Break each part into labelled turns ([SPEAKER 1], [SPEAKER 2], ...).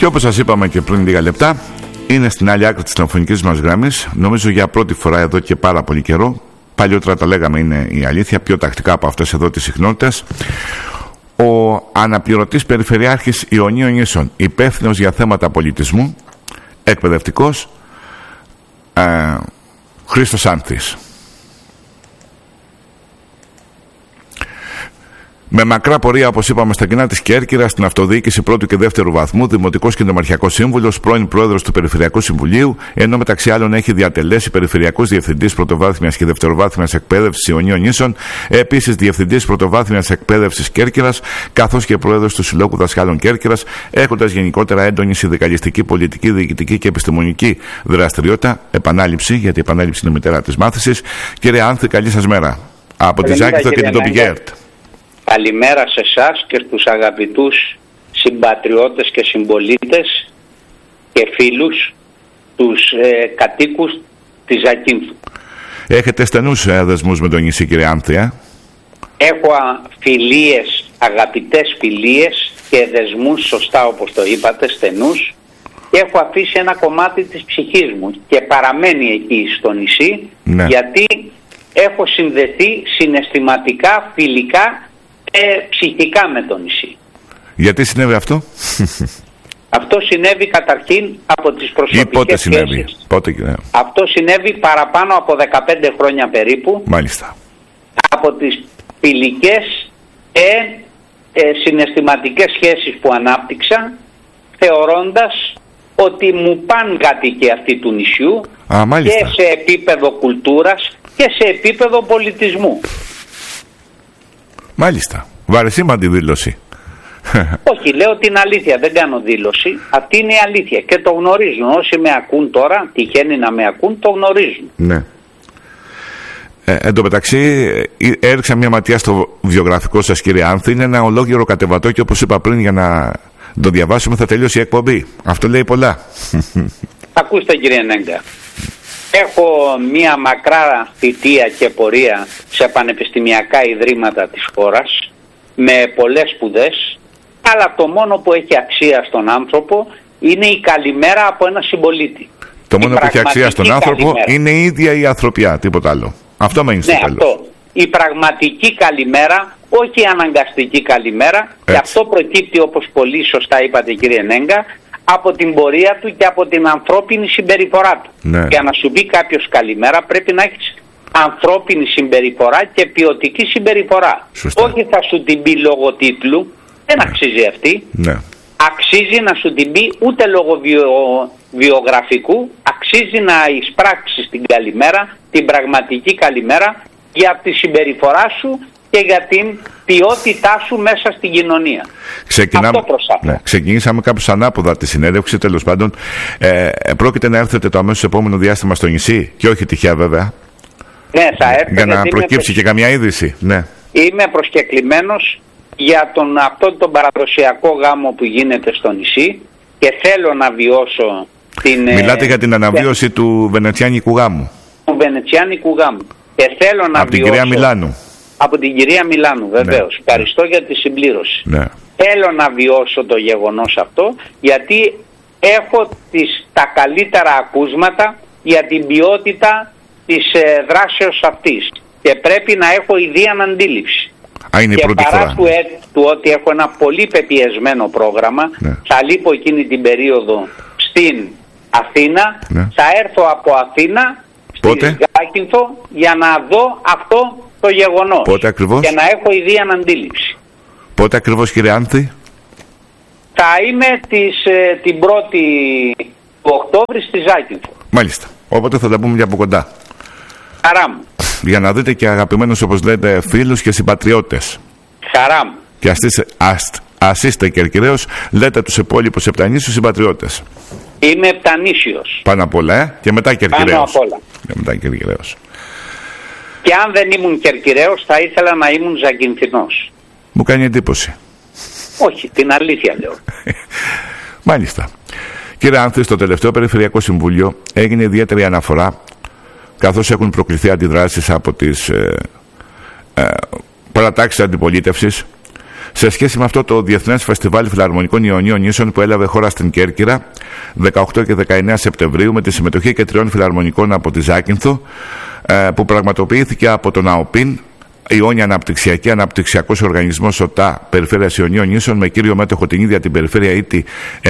[SPEAKER 1] Και όπως σας είπαμε και πριν λίγα λεπτά, είναι στην άλλη άκρη της τηλεφωνικής μας γραμμής, νομίζω για πρώτη φορά εδώ και πάρα πολύ καιρό. Παλιότερα τα λέγαμε, είναι η αλήθεια, πιο τακτικά από αυτές εδώ τις συχνότητες. Ο αναπληρωτής Περιφερειάρχης Ιωνίων Νήσων, υπεύθυνος για θέματα πολιτισμού, εκπαιδευτικός, Χρήστος Άνθης. Με μακρά πορεία, όπως είπαμε, στα κοινά της Κέρκυρας, στην αυτοδιοίκηση πρώτου και δεύτερου βαθμού, δημοτικός και νομαρχιακός σύμβουλος, πρώην πρόεδρος του Περιφερειακού Συμβουλίου, ενώ μεταξύ άλλων έχει διατελέσει περιφερειακός διευθυντής πρωτοβάθμιας και δευτεροβάθμιας εκπαίδευσης Ιωνίων Νήσων, επίσης διευθυντής πρωτοβάθμιας εκπαίδευσης Κέρκυρας, καθώς και πρόεδρος του Συλλόγου Δασκάλων Κέρκυρας, έχοντας γενικότερα έντονη συνδικαλιστική, πολιτική, διοικητική και επιστημονική δραστηριότητα. Επανάληψη, γιατί η επανάληψη είναι η μητέρα της μάθησης. Κύριε Άνθη, καλή σας μέρα. Από τη Ζάκηθο και την Τοπική ΕΡΤ.
[SPEAKER 2] Καλημέρα σε εσάς και στους αγαπητούς συμπατριώτες και συμπολίτες και φίλους, τους κατοίκους της Ζακίνθου.
[SPEAKER 1] Έχετε στενούς δεσμούς με το νησί, κύριε Άνθη?
[SPEAKER 2] Έχω φιλίες, αγαπητές φιλίες και δεσμούς, σωστά όπως το είπατε, στενούς, και έχω αφήσει ένα κομμάτι της ψυχής μου και παραμένει εκεί στο νησί, ναι, γιατί έχω συνδεθεί συναισθηματικά, φιλικά και ψυχικά με το νησί.
[SPEAKER 1] Γιατί συνέβη αυτό?
[SPEAKER 2] Αυτό συνέβη καταρχήν από τις προσωπικές σχέσεις. Αυτό συνέβη παραπάνω από 15 χρόνια περίπου.
[SPEAKER 1] Μάλιστα.
[SPEAKER 2] Από τις φιλικές και συναισθηματικές σχέσεις που ανάπτυξα, θεωρώντας ότι μου πάνε κάτοικοι αυτοί του νησιού, και σε επίπεδο κουλτούρας και σε επίπεδο πολιτισμού.
[SPEAKER 1] Μάλιστα. Βαρεσίμαντη δήλωση.
[SPEAKER 2] Όχι, λέω την αλήθεια, δεν κάνω δήλωση. Αυτή είναι η αλήθεια και το γνωρίζουν. Όσοι με ακούν τώρα, τυχαίνει να με ακούν, το γνωρίζουν.
[SPEAKER 1] Ναι. Εν τω μεταξύ, έριξα μια ματιά στο βιογραφικό σας, κύριε Άνθη. Είναι ένα ολόκληρο κατεβατό και όπως είπα πριν, για να το διαβάσουμε θα τελειώσει η εκπομπή. Αυτό λέει πολλά.
[SPEAKER 2] Ακούστε, κύριε Νέγκα. Έχω μία μακρά θητεία και πορεία σε πανεπιστημιακά ιδρύματα της χώρας, με πολλές σπουδές, αλλά το μόνο που έχει αξία στον άνθρωπο είναι η καλημέρα από ένα συμπολίτη.
[SPEAKER 1] Το μόνο που έχει αξία στον άνθρωπο είναι η ίδια η ανθρωπιά, τίποτα άλλο. Αυτό μένει στο τέλος.
[SPEAKER 2] Αυτό. Η πραγματική καλημέρα, όχι η αναγκαστική καλημέρα, έτσι. Και αυτό προκύπτει, όπως πολύ σωστά είπατε, κύριε Νέγκα, από την πορεία του και από την ανθρώπινη συμπεριφορά του. Ναι. Για να σου πει κάποιος καλημέρα πρέπει να έχεις ανθρώπινη συμπεριφορά και ποιοτική συμπεριφορά. Σωστά. Όχι θα σου την πει λόγω τίτλου, δεν αξίζει αυτή. Ναι. Αξίζει να σου την πει ούτε λόγω βιογραφικού, αξίζει να εισπράξεις την καλημέρα, την πραγματική καλημέρα, για τη συμπεριφορά σου και για την ποιότητά σου μέσα στην κοινωνία.
[SPEAKER 1] Ξεκινήσαμε κάπως ανάποδα τη συνέντευξη, τέλος πάντων. Πρόκειται να έρθετε το αμέσως επόμενο διάστημα στο νησί, και όχι τυχαία βέβαια.
[SPEAKER 2] Ναι, θα έρθω.
[SPEAKER 1] Για να προκύψει και καμιά είδηση. Ναι.
[SPEAKER 2] Είμαι προσκεκλημένος για αυτόν τον παραδοσιακό γάμο που γίνεται στο νησί και θέλω να βιώσω την...
[SPEAKER 1] Μιλάτε για την αναβίωση του βενετσιάνικου γάμου.
[SPEAKER 2] Του βενετσιάνικου γάμου. Και θέλω να
[SPEAKER 1] από την κυρία Μιλάνου.
[SPEAKER 2] Από την κυρία Μιλάνου, βεβαίως. Ναι. Ευχαριστώ για τη συμπλήρωση. Ναι. Θέλω να βιώσω το γεγονός αυτό, γιατί έχω τα καλύτερα ακούσματα για την ποιότητα της δράσεως αυτής. Και πρέπει να έχω ιδίαν αντίληψη.
[SPEAKER 1] Είναι
[SPEAKER 2] και παρά του ότι έχω ένα πολύ πεπιεσμένο πρόγραμμα, ναι, θα λείπω εκείνη την περίοδο στην Αθήνα, ναι, θα έρθω από Αθήνα στη Ζάκυνθο για να δω αυτό το γεγονός.
[SPEAKER 1] Πότε ακριβώς?
[SPEAKER 2] Και να έχω ιδίαν αντίληψη.
[SPEAKER 1] Πότε ακριβώς, κύριε Άνθη?
[SPEAKER 2] Θα είμαι την 1η του Οκτώβρη στη Ζάκυνθο.
[SPEAKER 1] Μάλιστα. Οπότε θα τα πούμε για από κοντά.
[SPEAKER 2] Χαρά μου.
[SPEAKER 1] Για να δείτε και αγαπημένους, όπως λέτε, φίλους και συμπατριώτες.
[SPEAKER 2] Χαρά μου.
[SPEAKER 1] Και ας είστε Κερκυραίος, λέτε τους υπόλοιπους επτανήσιους συμπατριώτες.
[SPEAKER 2] Είμαι επτανήσιος.
[SPEAKER 1] Πάνω απ' όλα, και μετά Κερκυραίος.
[SPEAKER 2] Πάνω απ' όλα.
[SPEAKER 1] Και μετά Κερκυραίος.
[SPEAKER 2] Και αν δεν ήμουν Κερκυραίος θα ήθελα να ήμουν Ζακυνθινός.
[SPEAKER 1] Μου κάνει εντύπωση.
[SPEAKER 2] Όχι, την αλήθεια λέω.
[SPEAKER 1] Μάλιστα. Κύριε Άνθη, στο τελευταίο Περιφερειακό Συμβούλιο έγινε ιδιαίτερη αναφορά, καθώς έχουν προκληθεί αντιδράσεις από τις παρατάξεις αντιπολίτευσης, σε σχέση με αυτό το Διεθνές Φεστιβάλ Φιλαρμονικών Ιωνίων Νήσων που έλαβε χώρα στην Κέρκυρα 18 και 19 Σεπτεμβρίου με τη συμμετοχή και 3 φιλαρμονικών από τη Ζάκυνθο, που πραγματοποιήθηκε από τον ΑΟΠΗΝ, Ιόνια Αναπτυξιακός Οργανισμός ΟΤΑ Περιφέρειας Ιωνίων Νήσων, με κύριο μέτοχο την ίδια την περιφέρεια ΙΤΗ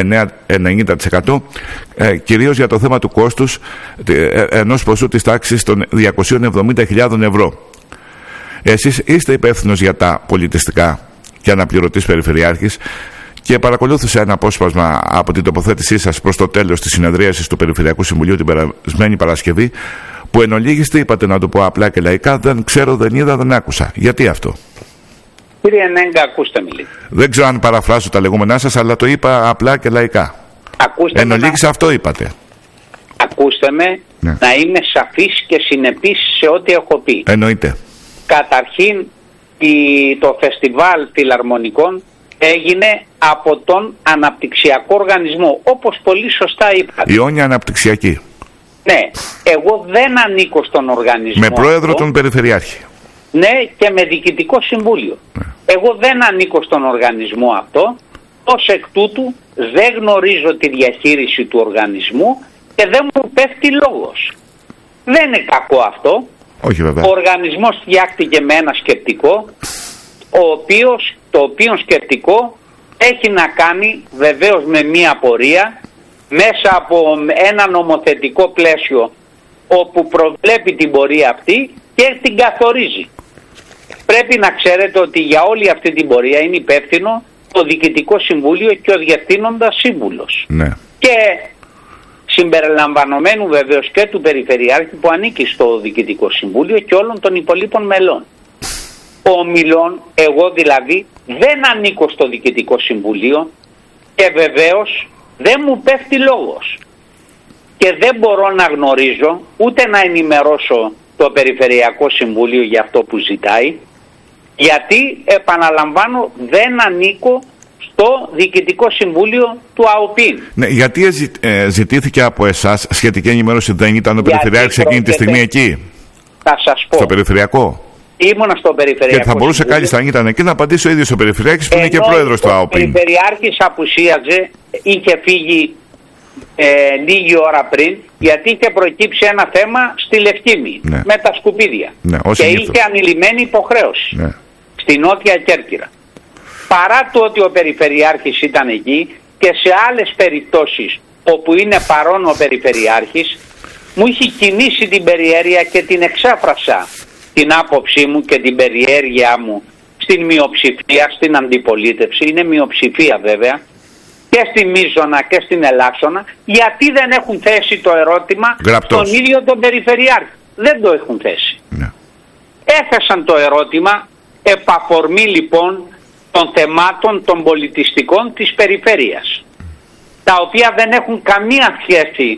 [SPEAKER 1] 90%, κυρίως για το θέμα του κόστους ενός ποσού της τάξης των 270.000 ευρώ. Εσείς είστε υπεύθυνος για τα πολιτιστικά και αναπληρωτής περιφερειάρχης και παρακολούθησα ένα απόσπασμα από την τοποθέτησή σας προς το τέλος της συνεδρίασης του Περιφερειακού Συμβουλίου την περασμένη Παρασκευή, που εν ολίγιστη είπατε, να το πω απλά και λαϊκά, δεν ξέρω, δεν είδα, δεν άκουσα. Γιατί αυτό?
[SPEAKER 2] Κύριε Νέγκα, ακούστε με λίγο.
[SPEAKER 1] Δεν ξέρω αν παραφράζω τα λεγόμενά σας, αλλά το είπα απλά και λαϊκά. Εν ολίγιστη αυτό είπατε.
[SPEAKER 2] Ακούστε με, ναι, να είμαι σαφής και συνεπής σε ό,τι έχω πει.
[SPEAKER 1] Εννοείται.
[SPEAKER 2] Καταρχήν, το φεστιβάλ φιλαρμονικών έγινε από τον Αναπτυξιακό Οργανισμό, όπως πολύ σωστά είπατε.
[SPEAKER 1] Ιόνια Αναπτυξιακή.
[SPEAKER 2] Ναι, εγώ δεν ανήκω στον οργανισμό.
[SPEAKER 1] Με πρόεδρο
[SPEAKER 2] αυτό,
[SPEAKER 1] τον Περιφερειάρχη.
[SPEAKER 2] Ναι, και με διοικητικό συμβούλιο. Ναι. Εγώ δεν ανήκω στον οργανισμό αυτό, ως εκ τούτου δεν γνωρίζω τη διαχείριση του οργανισμού και δεν μου πέφτει λόγος. Δεν είναι κακό αυτό.
[SPEAKER 1] Όχι, βέβαια.
[SPEAKER 2] Ο οργανισμός φτιάχτηκε με ένα σκεπτικό, το οποίο σκεπτικό έχει να κάνει βεβαίως με μία πορεία, μέσα από ένα νομοθετικό πλαίσιο όπου προβλέπει την πορεία αυτή και την καθορίζει. Πρέπει να ξέρετε ότι για όλη αυτή την πορεία είναι υπεύθυνο το Διοικητικό Συμβούλιο και ο Διευθύνοντας Σύμβουλος. Ναι. Και συμπεριλαμβανομένου βεβαίως και του Περιφερειάρχη που ανήκει στο Διοικητικό Συμβούλιο και όλων των υπολείπων μελών. Ομιλών, εγώ δηλαδή δεν ανήκω στο Διοικητικό Συμβούλιο και βεβαίως δεν μου πέφτει λόγος. Και δεν μπορώ να γνωρίζω ούτε να ενημερώσω το Περιφερειακό Συμβούλιο για αυτό που ζητάει, γιατί επαναλαμβάνω δεν ανήκω στο Διοικητικό Συμβούλιο του ΑΟΠΗΝ.
[SPEAKER 1] Ναι, γιατί ζητήθηκε από εσάς σχετική ενημέρωση? Δεν ήταν ο Περιφερειάρχης εκείνη τη στιγμή εκεί?
[SPEAKER 2] Θα σας πω.
[SPEAKER 1] Στο Περιφερειακό.
[SPEAKER 2] Ήμουνα στο Περιφερειακό.
[SPEAKER 1] Και θα μπορούσε
[SPEAKER 2] Συμβούλιο.
[SPEAKER 1] Κάλλιστα, αν ήταν εκεί, να απαντήσει ο ίδιος ο Περιφερειάρχης που είναι και πρόεδρος του ΑΟΠΗΝ.
[SPEAKER 2] Ο Περιφερειάρχης απουσίαζε, είχε φύγει λίγη ώρα πριν, γιατί είχε προκύψει ένα θέμα στη Λευκήμη, ναι, με τα σκουπίδια. Ναι, και είχε ανηλυμένη υποχρέωση, ναι, στη Νότια Κέρκυρα. Παρά το ότι ο Περιφερειάρχης ήταν εκεί και σε άλλες περιπτώσεις όπου είναι παρόν ο Περιφερειάρχης, μου είχε κινήσει την περιέργεια και την εξέφρασα την άποψή μου και την περιέργειά μου στην μειοψηφία, στην αντιπολίτευση, είναι μειοψηφία βέβαια, και στη Μίζωνα και στην Ελάξωνα, γιατί δεν έχουν θέσει το ερώτημα στον ίδιο τον Περιφερειάρχη. Δεν το έχουν θέσει. Ναι. Έθεσαν το ερώτημα επαφορμή λοιπόν των θεμάτων των πολιτιστικών της περιφέρειας, τα οποία δεν έχουν καμία σχέση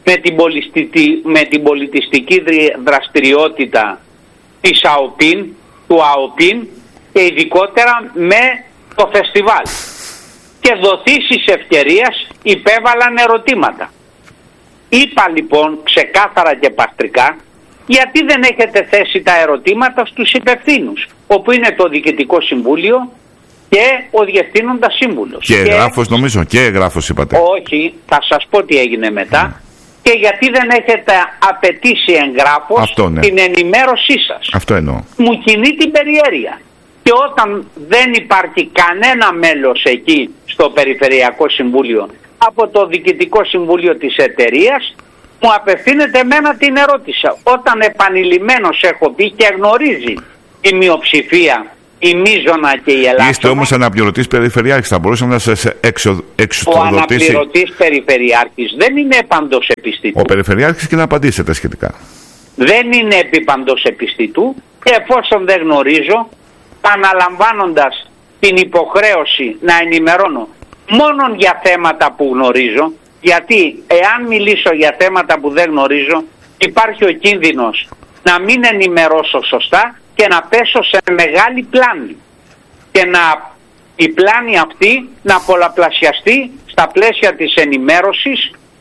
[SPEAKER 2] με την πολιτιστική δραστηριότητα της ΑΟΠΗΝ, του ΑΟΠΗΝ και ειδικότερα με το φεστιβάλ. Και δοθήσεις ευκαιρίας υπέβαλαν ερωτήματα. Είπα λοιπόν ξεκάθαρα και παστρικά, γιατί δεν έχετε θέσει τα ερωτήματα στους υπευθύνους, όπου είναι το Διοικητικό Συμβούλιο και ο Διευθύνοντας Σύμβουλος.
[SPEAKER 1] Και εγγράφος νομίζω, και εγγράφος είπατε.
[SPEAKER 2] Όχι, θα σας πω τι έγινε μετά. Και γιατί δεν έχετε απαιτήσει εγγράφος
[SPEAKER 1] αυτό, ναι,
[SPEAKER 2] την ενημέρωσή σας.
[SPEAKER 1] Αυτό εννοώ.
[SPEAKER 2] Μου κινεί την περιέργεια. Και όταν δεν υπάρχει κανένα μέλος εκεί στο Περιφερειακό Συμβούλιο από το Διοικητικό Συμβούλιο της εταιρείας, μου απευθύνεται εμένα την ερώτηση. Όταν επανειλημμένως έχω πει και γνωρίζει η μειοψηφία, η Μίζωνα και η Ελάξωνα.
[SPEAKER 1] Είστε όμως αναπληρωτής Περιφερειάρχης, θα μπορούσε να σας εξοδοτήσει.
[SPEAKER 2] Ο αναπληρωτής Περιφερειάρχης δεν είναι επαντός επιστητού.
[SPEAKER 1] Ο Περιφερειάρχης και να απαντήσετε σχετικά.
[SPEAKER 2] Δεν είναι επίπαντος επιστητού και εφόσον δεν γνωρίζω, αναλαμβάνοντας την υποχρέωση να ενημερώνω μόνον για θέματα που γνωρίζω, γιατί εάν μιλήσω για θέματα που δεν γνωρίζω υπάρχει ο κίνδυνος να μην ενημερώσω σωστά και να πέσω σε μεγάλη πλάνη και η πλάνη αυτή να πολλαπλασιαστεί στα πλαίσια της ενημέρωσης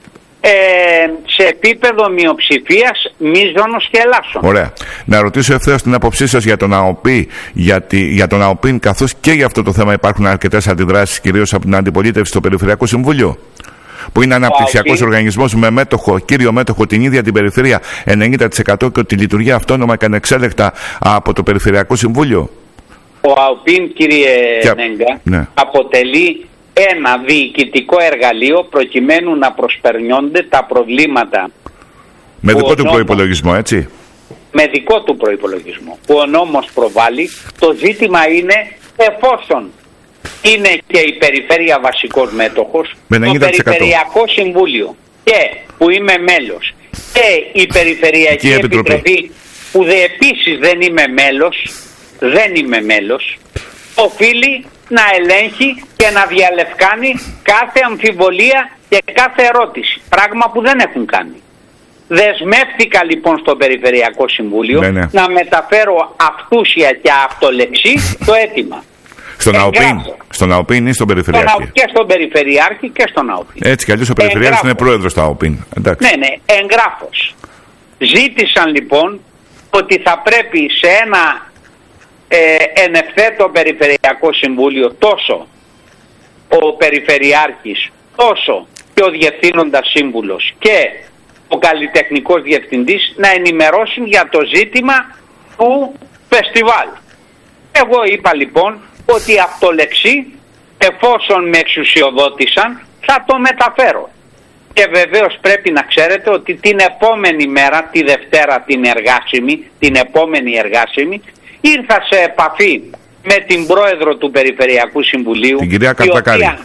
[SPEAKER 2] σε επίπεδο μειοψηφίας, μίζωνος και ελάσσον.
[SPEAKER 1] Ωραία. Να ρωτήσω ευθέως την άποψή σας για τον ΑΟΠΗ, για τον ΑΟΠΗ, καθώς και για αυτό το θέμα υπάρχουν αρκετές αντιδράσεις, κυρίως από την αντιπολίτευση στο Περιφερειακό Συμβούλιο, που είναι αναπτυξιακός οργανισμός με μέτοχο, κύριο μέτοχο την ίδια την περιφέρεια 90% και ότι λειτουργεί αυτόνομα και ανεξέλεκτα από το Περιφερειακό Συμβούλιο.
[SPEAKER 2] Ο ΑΟΠΗΝ, κύριε Νέγκα, ναι, αποτελεί ένα διοικητικό εργαλείο προκειμένου να προσπερνιόνται τα προβλήματα.
[SPEAKER 1] Με δικό του προϋπολογισμό, έτσι.
[SPEAKER 2] Με δικό του προϋπολογισμό, που ο νόμος προβάλλει. Το ζήτημα είναι, εφόσον είναι και η περιφέρεια βασικός μέτοχος, το Περιφερειακό Συμβούλιο και που είμαι μέλος και η Περιφερειακή Επιτροπή που επίσης δεν είμαι μέλος, οφείλει να ελέγχει και να διαλευκάνει κάθε αμφιβολία και κάθε ερώτηση, πράγμα που δεν έχουν κάνει. Δεσμεύτηκα λοιπόν στο Περιφερειακό Συμβούλιο να μεταφέρω αυτούσια και αυτολεξή το αίτημα.
[SPEAKER 1] Στον ΑΟΠΗΝ ή στον Περιφερειάρχη?
[SPEAKER 2] Και στον Περιφερειάρχη και στον ΑΟΠΗΝ.
[SPEAKER 1] Έτσι κι αλλιώς ο Περιφερειάρχης είναι πρόεδρος του ΑΟΠΗΝ.
[SPEAKER 2] Ναι, εγγράφος. Ζήτησαν λοιπόν ότι θα πρέπει σε ένα εν ευθέτω Περιφερειακό Συμβούλιο τόσο ο Περιφερειάρχης, όσο και ο Διευθύνοντας Σύμβουλος και ο καλλιτεχνικός διευθυντής να ενημερώσουν για το ζήτημα του φεστιβάλ. Εγώ είπα λοιπόν ότι αυτολεξή, εφόσον με εξουσιοδότησαν, θα το μεταφέρω. Και βεβαίως πρέπει να ξέρετε ότι την επόμενη μέρα, τη Δευτέρα την επόμενη εργάσιμη, ήρθα σε επαφή με την πρόεδρο του Περιφερειακού Συμβουλίου,
[SPEAKER 1] την κυρία Καρδακάρη,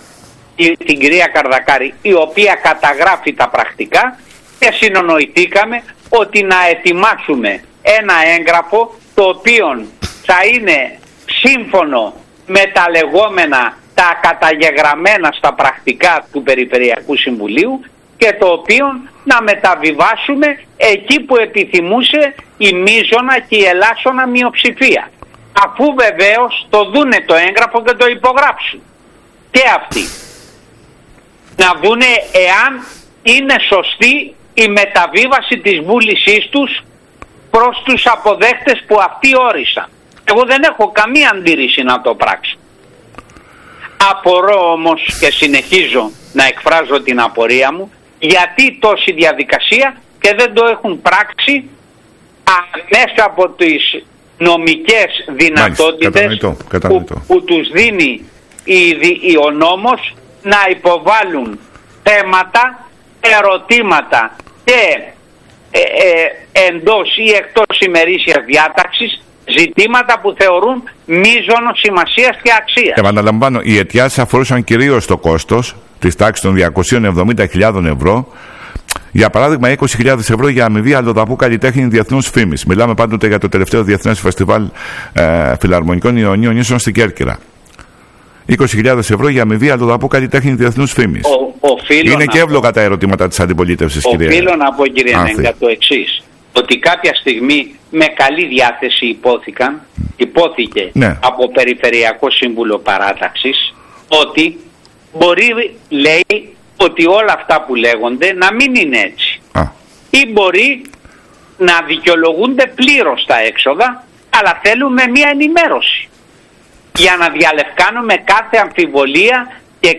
[SPEAKER 2] η οποία καταγράφει τα πρακτικά, και συνονοηθήκαμε ότι να ετοιμάσουμε ένα έγγραφο το οποίο θα είναι σύμφωνο με τα λεγόμενα, τα καταγεγραμμένα στα πρακτικά του Περιφερειακού Συμβουλίου και το οποίο να μεταβιβάσουμε εκεί που επιθυμούσε η μείζωνα και η ελάσσονα μειοψηφία. Αφού βεβαίως το δούνε το έγγραφο και το υπογράψουν. Και αυτοί. Να δούνε εάν είναι σωστή η μεταβίβαση της βούλησής τους προς τους αποδέχτες που αυτοί όρισαν. Εγώ δεν έχω καμία αντίρρηση να το πράξω. Απορώ όμως και συνεχίζω να εκφράζω την απορία μου γιατί τόση διαδικασία και δεν το έχουν πράξει μέσα από τις νομικές δυνατότητες που τους δίνει ο νόμος να υποβάλουν θέματα, ερωτήματα και εντός ή εκτός ημερήσιας διάταξης ζητήματα που θεωρούν μείζωνος σημασίας και αξίας.
[SPEAKER 1] Επαναλαμβάνω, οι αιτιάσεις αφορούσαν κυρίως το κόστος της τάξης των 270.000 ευρώ. Για παράδειγμα, 20.000 ευρώ για αμοιβή αλλοδαπού καλλιτέχνη διεθνούς φήμης. Μιλάμε πάντοτε για το τελευταίο Διεθνές Φεστιβάλ Φιλαρμονικών Ιωνίων Νήσων στην Κέρκυρα. 20.000 ευρώ για αμοιβή αλλοδαπού καλλιτέχνη διεθνούς φήμης. Είναι και εύλογα τα ερωτήματα της αντιπολίτευσης, κυρία.
[SPEAKER 2] Οφείλω να πω, κύριε Νέγκα, το εξής. Ότι κάποια στιγμή με καλή διάθεση υπόθηκε από Περιφερειακό Σύμβουλο Παράταξης ότι μπορεί, λέει, ότι όλα αυτά που λέγονται να μην είναι έτσι. Ή μπορεί να δικαιολογούνται πλήρως τα έξοδα, αλλά θέλουμε μία ενημέρωση για να διαλευκάνουμε κάθε αμφιβολία και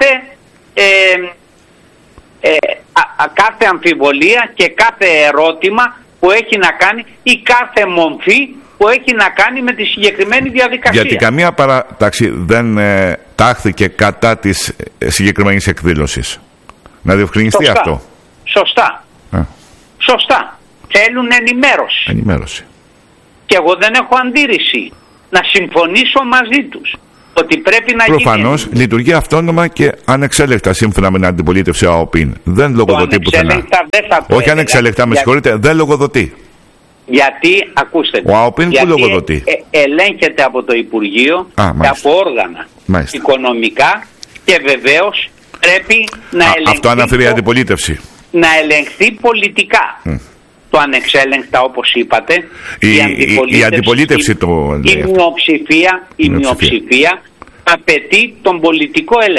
[SPEAKER 2] κάθε αμφιβολία και κάθε ερώτημα που έχει να κάνει ή κάθε μομφή που έχει να κάνει με τη συγκεκριμένη διαδικασία.
[SPEAKER 1] Γιατί καμία παράταξη δεν τάχθηκε κατά της συγκεκριμένης εκδήλωσης. Να διευκρινιστεί αυτό.
[SPEAKER 2] Σωστά. Θέλουν ενημέρωση. Και εγώ δεν έχω αντίρρηση να συμφωνήσω μαζί τους ότι πρέπει να γίνει.
[SPEAKER 1] Προφανώς λειτουργεί αυτόνομα και ανεξέλεκτα σύμφωνα με την αντιπολίτευση ΑΟΠΗΝ. Δεν λογοδοτεί πουθενά. Όχι ανεξέλεκτα, με συγχωρείτε, δεν λογοδοτεί.
[SPEAKER 2] Γιατί, ακούστε,
[SPEAKER 1] ο ΑΟΠΗΝ που λογοδοτεί?
[SPEAKER 2] Ελέγχεται από το Υπουργείο και από όργανα οικονομικά και βεβαίως πρέπει να ελεγχθεί.
[SPEAKER 1] Αυτό αναφέρει η αντιπολίτευση.
[SPEAKER 2] Να ελεγχθεί πολιτικά. Το ανεξέλεγκτα, όπως είπατε,
[SPEAKER 1] η αντιπολίτευση το λέει.
[SPEAKER 2] Η μειοψηφία απαιτεί τον πολιτικό έλεγχο.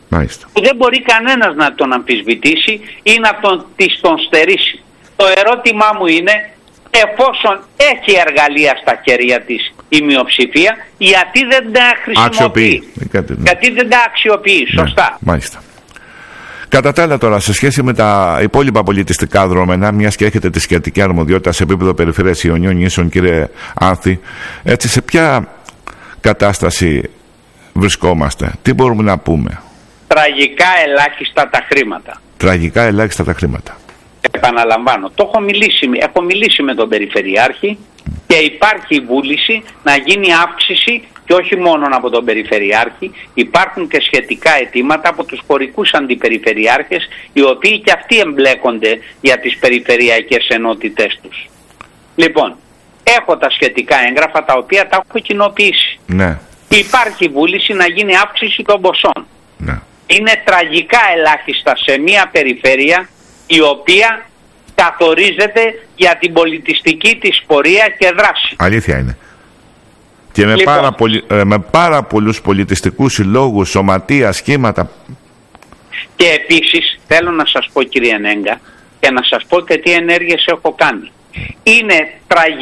[SPEAKER 1] Μάλιστα.
[SPEAKER 2] Που δεν μπορεί κανένας να τον αμφισβητήσει ή να τον στερήσει. Το ερώτημά μου είναι, εφόσον έχει εργαλεία στα χέρια της η μειοψηφία, γιατί δεν τα χρησιμοποιεί, γιατί δεν τα αξιοποιεί σωστά.
[SPEAKER 1] Ναι, μάλιστα. Κατά τα άλλα τώρα, σε σχέση με τα υπόλοιπα πολιτιστικά δρόμενα, μιας και έχετε τη σχετική αρμοδιότητα σε επίπεδο περιφέρειας Ιωνίων Νήσων, κύριε Άνθη, έτσι σε ποια κατάσταση βρισκόμαστε, τι μπορούμε να πούμε?
[SPEAKER 2] Τραγικά ελάχιστα τα χρήματα.
[SPEAKER 1] Τραγικά ελάχιστα τα χρήματα.
[SPEAKER 2] Επαναλαμβάνω, έχω μιλήσει με τον Περιφερειάρχη και υπάρχει βούληση να γίνει αύξηση, και όχι μόνο από τον Περιφερειάρχη, υπάρχουν και σχετικά αιτήματα από τους χωρικούς αντιπεριφερειάρχες, οι οποίοι και αυτοί εμπλέκονται για τις περιφερειακές ενότητες τους. Λοιπόν, έχω τα σχετικά έγγραφα τα οποία τα έχω κοινοποιήσει.
[SPEAKER 1] Ναι.
[SPEAKER 2] Υπάρχει βούληση να γίνει αύξηση των ποσών.
[SPEAKER 1] Ναι.
[SPEAKER 2] Είναι τραγικά ελάχιστα σε μια περιφέρεια η οποία καθορίζεται για την πολιτιστική της πορεία και δράση.
[SPEAKER 1] Αλήθεια είναι. Και με,
[SPEAKER 2] λοιπόν,
[SPEAKER 1] με πάρα πολλούς πολιτιστικούς συλλόγους, σωματεία, σχήματα.
[SPEAKER 2] Και επίσης θέλω να σας πω, κύριε Νέγκα, και να σας πω και τι ενέργειες έχω κάνει. Είναι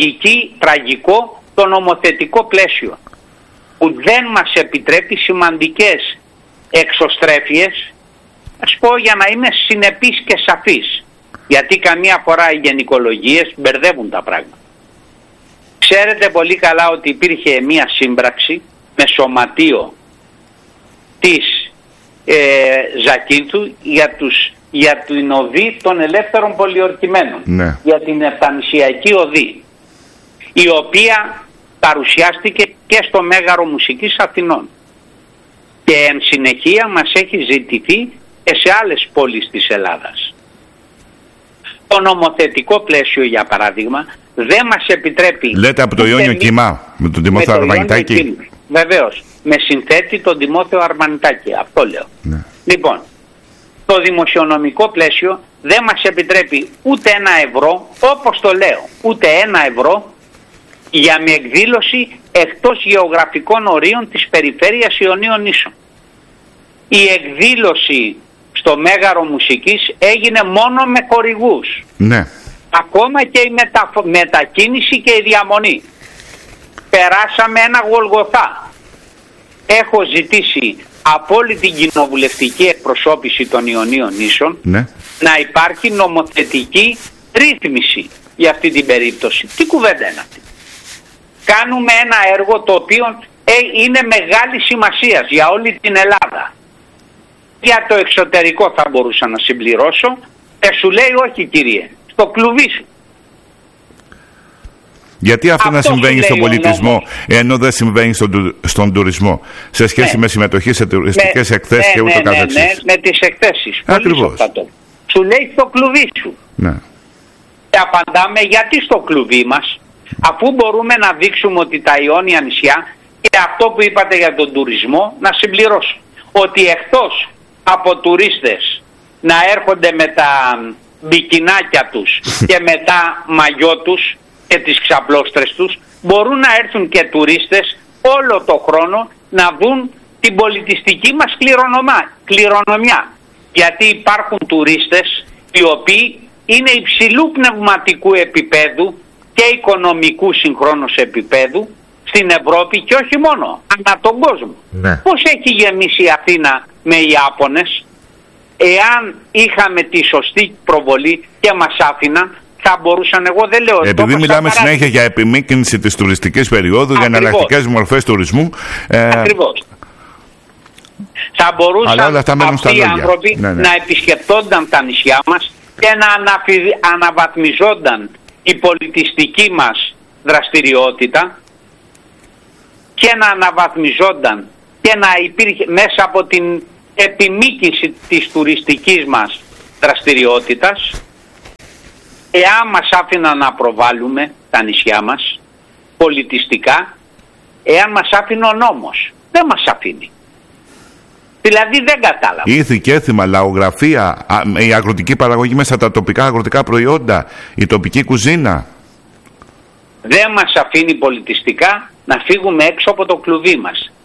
[SPEAKER 2] τραγικό το νομοθετικό πλαίσιο που δεν μας επιτρέπει σημαντικές εξωστρέφειες, ας πω για να είμαι συνεπής και σαφής, γιατί καμία φορά οι γενικολογίες μπερδεύουν τα πράγματα. Ξέρετε πολύ καλά ότι υπήρχε μία σύμπραξη με σωματείο της Ζακίνθου για την οδή των ελεύθερων πολιορκημένων,
[SPEAKER 1] ναι,
[SPEAKER 2] για την Επτανησιακή οδή, η οποία παρουσιάστηκε και στο Μέγαρο Μουσικής Αθηνών και εν συνεχεία μας έχει ζητηθεί και σε άλλες πόλεις της Ελλάδας. Το νομοθετικό πλαίσιο, για παράδειγμα, δεν μας επιτρέπει...
[SPEAKER 1] Λέτε από το Ιόνιο Κύμα, με τον Τιμόθεο Αρμανιτάκη.
[SPEAKER 2] Βεβαίως, με συνθέτη τον Τιμόθεο Αρμανιτάκη, αυτό λέω.
[SPEAKER 1] Ναι.
[SPEAKER 2] Λοιπόν, το δημοσιονομικό πλαίσιο δεν μας επιτρέπει ούτε €1, όπως το λέω, ούτε €1 για μια εκδήλωση εκτός γεωγραφικών ορίων της περιφέρειας Ιωνίων Νήσων. Η εκδήλωση στο Μέγαρο Μουσικής έγινε μόνο με χορηγούς.
[SPEAKER 1] Ναι.
[SPEAKER 2] Ακόμα και η μετακίνηση και η διαμονή. Περάσαμε ένα Γολγοθά. Έχω ζητήσει από όλη την κοινοβουλευτική εκπροσώπηση των Ιωνίων Νήσων, ναι, να υπάρχει νομοθετική ρύθμιση για αυτή την περίπτωση. Τι κουβέντα είναι αυτή? Κάνουμε ένα έργο το οποίο είναι μεγάλη σημασία για όλη την Ελλάδα. Για το εξωτερικό θα μπορούσα να συμπληρώσω και σου λέει όχι, κύριε, στο κλουβί σου.
[SPEAKER 1] Γιατί αυτό να συμβαίνει στον πολιτισμό ενώ δεν συμβαίνει στον τουρισμό, σε σχέση με συμμετοχή σε τουριστικές εκθέσεις και ούτω καθεξής?
[SPEAKER 2] Ναι, με τις εκθέσεις.
[SPEAKER 1] Ακριβώς.
[SPEAKER 2] Σου λέει στο κλουβί σου.
[SPEAKER 1] Ναι.
[SPEAKER 2] Και απαντάμε γιατί στο κλουβί μας, αφού μπορούμε να δείξουμε ότι τα Ιόνια νησιά, και αυτό που είπατε για τον τουρισμό, να συμπληρώσω, ότι εκτός από τουρίστες να έρχονται με τα μπικινάκια τους και με τα μαγιό τους και τις ξαπλώστρες τους, μπορούν να έρθουν και τουρίστες όλο το χρόνο να δουν την πολιτιστική μας κληρονομιά. Γιατί υπάρχουν τουρίστες οι οποίοι είναι υψηλού πνευματικού επίπεδου και οικονομικού συγχρόνως επίπεδου στην Ευρώπη και όχι μόνο, ανά τον κόσμο. Ναι. Πώς έχει γεμίσει η Αθήνα με Ιάπωνες? Εάν είχαμε τη σωστή προβολή και μας άφηναν, θα μπορούσαν, εγώ δεν λέω...
[SPEAKER 1] Επειδή μιλάμε συνέχεια για επιμήκυνση της τουριστικής περίοδου, για εναλλακτικές μορφές τουρισμού...
[SPEAKER 2] Ακριβώς. Θα μπορούσαν αυτοί οι άνθρωποι να επισκεπτόνταν τα νησιά μας και να αναβαθμιζόνταν η πολιτιστική μας δραστηριότητα και να αναβαθμιζόνταν και να υπήρχε μέσα από την επιμήκυνση της τουριστικής μας δραστηριότητας, εάν μας άφηναν να προβάλλουμε τα νησιά μας πολιτιστικά, εάν μας άφηνε ο νόμος. Δεν μας αφήνει. Δηλαδή δεν κατάλαβα.
[SPEAKER 1] Ήθη και έθιμα, λαογραφία, η αγροτική παραγωγή μέσα τα τοπικά αγροτικά προϊόντα, η τοπική κουζίνα. Δεν
[SPEAKER 2] μας αφήνει πολιτιστικά να φύγουμε έξω από το κλουβί μας.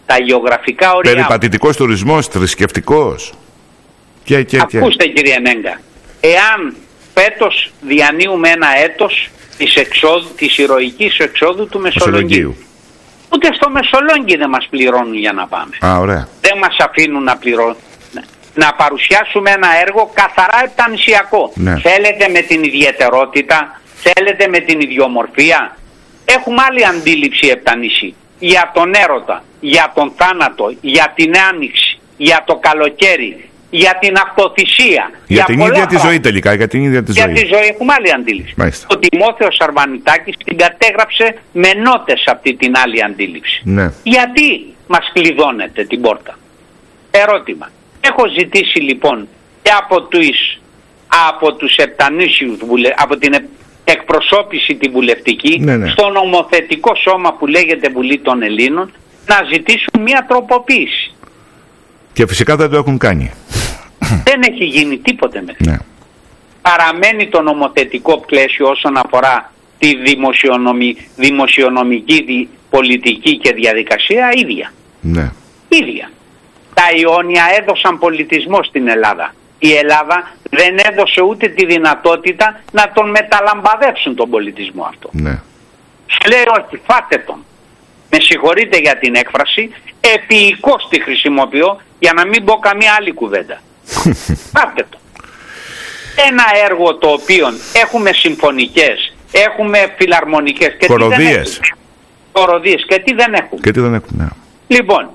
[SPEAKER 2] τα γεωγραφικά όρια.
[SPEAKER 1] Περιπατητικός τουρισμός, θρησκευτικός.
[SPEAKER 2] Ακούστε κύριε Νέγκα, εάν φέτος διανύουμε ένα έτος της ηρωικής εξόδου του Μεσολογγίου. Ούτε στο Μεσολόγγι δεν μας πληρώνουν για να πάμε.
[SPEAKER 1] Ωραία.
[SPEAKER 2] Δεν μας αφήνουν να πληρώνουν. Να παρουσιάσουμε ένα έργο καθαρά επτανησιακό.
[SPEAKER 1] Ναι.
[SPEAKER 2] Θέλετε με την ιδιαιτερότητα, θέλετε με την ιδιομορφία. Έχουμε άλλη αντίληψη επτανήσι. Για τον έρωτα, για τον θάνατο, για την άνοιξη, για το καλοκαίρι, για την αυτοθυσία.
[SPEAKER 1] Για την ίδια τη ζωή τελικά, για την ίδια τη ζωή.
[SPEAKER 2] Για τη ζωή έχουμε άλλη αντίληψη.
[SPEAKER 1] Μάλιστα.
[SPEAKER 2] Ο Τιμόθεος Αρβανιτάκης την κατέγραψε με νότες αυτή την άλλη αντίληψη.
[SPEAKER 1] Ναι.
[SPEAKER 2] Γιατί μας κλειδώνετε την πόρτα? Ερώτημα. Έχω ζητήσει λοιπόν και από τους επτανήσιους, από την εκπροσώπηση τη βουλευτική,
[SPEAKER 1] ναι.
[SPEAKER 2] στο νομοθετικό σώμα που λέγεται Βουλή των Ελλήνων, να ζητήσουν μια τροποποίηση.
[SPEAKER 1] Και φυσικά δεν το έχουν κάνει.
[SPEAKER 2] Δεν έχει γίνει τίποτε μέχρι.
[SPEAKER 1] Ναι.
[SPEAKER 2] Παραμένει το νομοθετικό πλαίσιο όσον αφορά τη δημοσιονομική πολιτική και διαδικασία ίδια.
[SPEAKER 1] Ναι.
[SPEAKER 2] Ίδια. Τα Ιόνια έδωσαν πολιτισμό στην Ελλάδα. Η Ελλάδα δεν έδωσε ούτε τη δυνατότητα να τον μεταλαμπαδεύσουν τον πολιτισμό αυτό.
[SPEAKER 1] Ναι.
[SPEAKER 2] Λέει όχι, φάτε τον. Με συγχωρείτε για την έκφραση, επίοικος τη χρησιμοποιώ για να μην πω καμία άλλη κουβέντα. Φάτε τον. Ένα έργο το οποίο έχουμε συμφωνικές, έχουμε φιλαρμονικές και
[SPEAKER 1] κοροδίες.
[SPEAKER 2] Κοροδίες και τι δεν έχουμε.
[SPEAKER 1] Και τι δεν έχουμε, ναι.
[SPEAKER 2] Λοιπόν,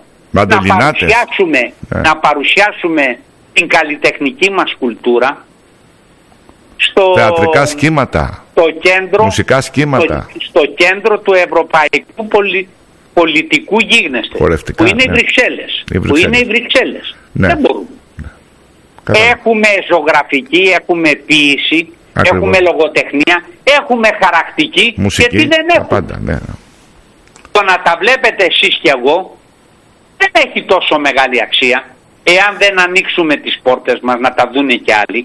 [SPEAKER 2] να παρουσιάσουμε την καλλιτεχνική μας κουλτούρα στο
[SPEAKER 1] θεατρικά σχήματα, μουσικά σχήματα,
[SPEAKER 2] στο κέντρο του ευρωπαϊκού πολιτικού γίγνεσθε, που είναι οι Βρυξέλλες. Που είναι οι Βρυξέλλες.
[SPEAKER 1] Ναι.
[SPEAKER 2] Δεν μπορούμε.
[SPEAKER 1] Ναι.
[SPEAKER 2] Έχουμε ζωγραφική, έχουμε ποίηση, έχουμε λογοτεχνία, έχουμε χαρακτική,
[SPEAKER 1] μουσική,
[SPEAKER 2] και τι δεν έχουμε.
[SPEAKER 1] Πάντα, ναι.
[SPEAKER 2] Το να τα βλέπετε εσείς και εγώ δεν έχει τόσο μεγάλη αξία εάν δεν ανοίξουμε τις πόρτες μας να τα δούνε κι άλλοι.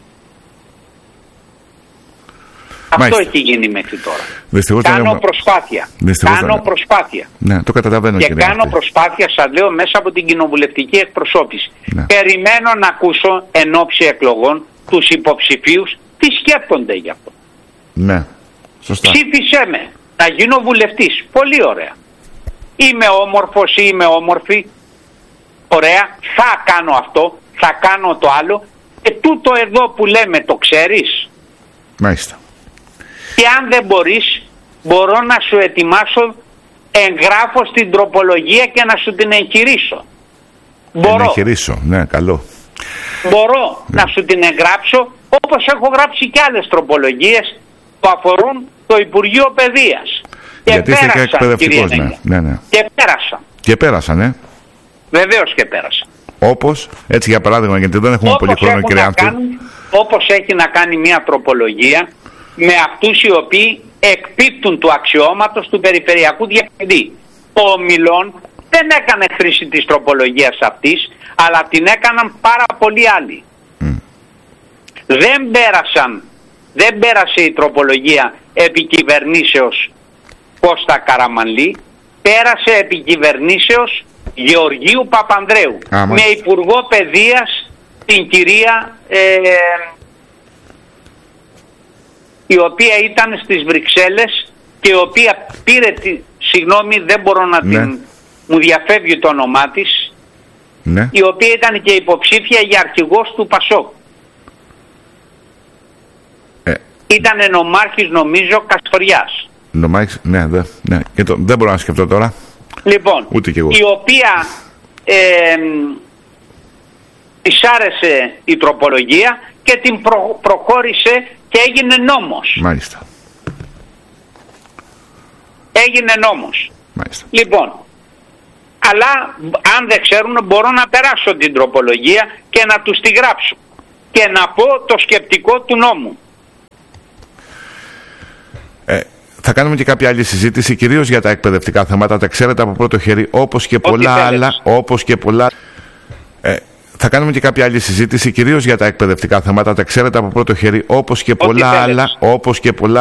[SPEAKER 2] Αυτό έχει γίνει μέχρι τώρα.
[SPEAKER 1] Δυστυχώς
[SPEAKER 2] κάνω προσπάθεια. Κάνω προσπάθεια.
[SPEAKER 1] Ναι, το καταλαβαίνω.
[SPEAKER 2] Και κάνω προσπάθεια, σας λέω, μέσα από την κοινοβουλευτική εκπροσώπηση. Ναι. Περιμένω να ακούσω εν ώψη εκλογών τους υποψηφίους τι σκέφτονται γι' αυτό.
[SPEAKER 1] Ναι, σωστά.
[SPEAKER 2] Ψήφισέ με να γίνω βουλευτής. Πολύ ωραία. Είμαι όμορφος ή είμαι όμορφη. Ωραία. Θα κάνω αυτό. Θα κάνω το άλλο. Και τούτο εδώ που λέμε το ξέρεις.
[SPEAKER 1] Μάλιστα.
[SPEAKER 2] Και αν δεν μπορείς, μπορώ να σου ετοιμάσω εγγράφω στην τροπολογία και να σου την εγχειρήσω. Μπορώ.
[SPEAKER 1] Εγχειρήσω, ναι, καλό.
[SPEAKER 2] Μπορώ να σου την εγγράψω, όπως έχω γράψει και άλλες τροπολογίες που αφορούν το Υπουργείο Παιδείας.
[SPEAKER 1] Γιατί είστε και εκπαιδευτικός, ναι. Και πέρασαν, ναι.
[SPEAKER 2] Βεβαίως και πέρασαν.
[SPEAKER 1] Όπως, έτσι για παράδειγμα, γιατί δεν έχουμε πολύ χρόνο, κύριε Άνθου.
[SPEAKER 2] Όπως έχει να κάνει μια τροπολογία με αυτούς οι οποίοι εκπίπτουν του αξιώματος του Περιφερειακού Διευθυντή. Ο Μιλών δεν έκανε χρήση της τροπολογίας αυτής, αλλά την έκαναν πάρα πολλοί άλλοι. Δεν πέρασε η τροπολογία επί κυβερνήσεως Κώστα Καραμανλή, πέρασε επί κυβερνήσεως Γεωργίου Παπανδρέου, με Υπουργό Παιδείας την κυρία η οποία ήταν στις Βρυξέλλες και η οποία πήρε συγγνώμη, δεν μπορώ να την... μου διαφεύγει το όνομά της, η οποία ήταν και υποψήφια για αρχηγός του ΠΑΣΟΚ. Ήταν νομάρχης, νομίζω, Καστοριάς.
[SPEAKER 1] Νομάρχης, ναι. Και δεν μπορώ να σκεφτώ τώρα.
[SPEAKER 2] Λοιπόν,
[SPEAKER 1] ούτε κι εγώ.
[SPEAKER 2] Η οποία της άρεσε η τροπολογία και την προχώρησε και έγινε νόμος.
[SPEAKER 1] Μάλιστα.
[SPEAKER 2] Έγινε νόμος.
[SPEAKER 1] Μάλιστα.
[SPEAKER 2] Λοιπόν, αλλά αν δεν ξέρουν μπορώ να περάσω την τροπολογία και να τους τη γράψω και να πω το σκεπτικό του νόμου.
[SPEAKER 1] Θα κάνουμε και κάποια άλλη συζήτηση, κυρίως για τα εκπαιδευτικά θέματα, τα ξέρετε από πρώτο χέρι, όπως και πολλά άλλα, θα κάνουμε και κάποια άλλη συζήτηση, κυρίως για τα εκπαιδευτικά θέματα, τα ξέρετε από πρώτο χέρι, όπως και πολλά άλλα,